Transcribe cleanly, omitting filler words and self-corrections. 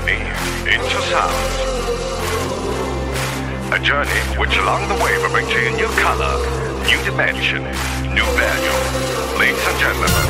journey into sound. A journey which along the way will bring to you new color, new dimension, new value. Ladies and gentlemen,